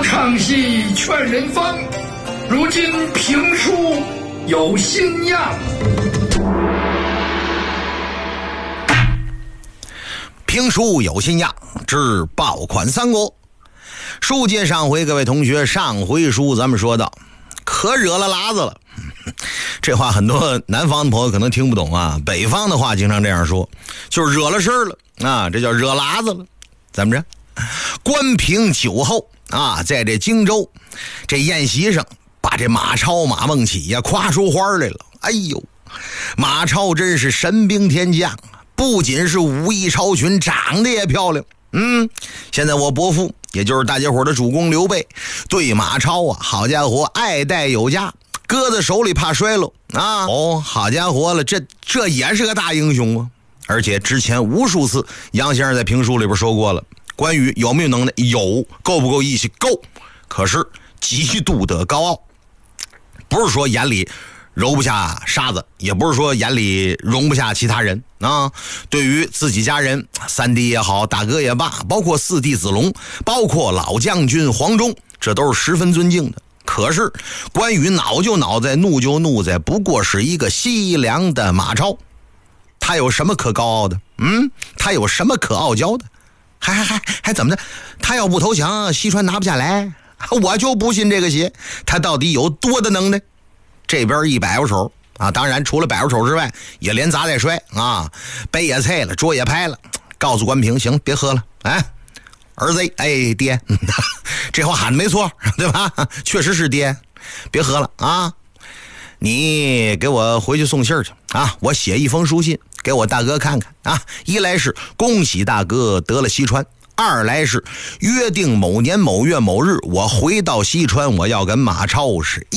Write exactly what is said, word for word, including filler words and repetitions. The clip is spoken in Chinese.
唱戏劝人方，如今评书有新样。 评书有新样之爆款三国。书接上回，各位同学，上回书咱们说到可惹了喇子了。这话很多南方的朋友可能听不懂啊，北方的话经常这样说，就是惹了事儿了啊，这叫惹喇子了。怎么着？关平酒后啊，在这荆州这宴席上，把这马超马孟起呀夸出花来了。哎呦，马超真是神兵天将，不仅是武艺超群，长得也漂亮。嗯，现在我伯父，也就是大家伙的主公刘备，对马超啊，好家伙，爱戴有加，搁在手里怕摔喽啊！哦，好家伙了，这这也是个大英雄啊！而且之前无数次，杨先生在评书里边说过了，关于有没有能耐，有，够不够义气，够，可是极度的高傲，不是说眼里揉不下沙子，也不是说眼里容不下其他人啊。对于自己家人，三弟也好，大哥也罢，包括四弟子龙，包括老将军黄忠，这都是十分尊敬的。可是关于恼就恼在，怒就怒在，不过是一个西凉的马超，他有什么可高傲的？嗯，他有什么可傲娇的？还还还还怎么的？他要不投降，西川拿不下来。我就不信这个邪，他到底有多的能耐？这边一摆把手啊，当然除了摆把手之外，也连砸带摔啊，杯也碎了，桌也拍了，告诉关平，行，别喝了，哎，儿子，哎，爹，这话喊的没错，对吧？确实是爹，别喝了啊！你给我回去送信去啊！我写一封书信给我大哥看看啊！一来是恭喜大哥得了西川，二来是约定某年某月某日我回到西川，我要跟马超是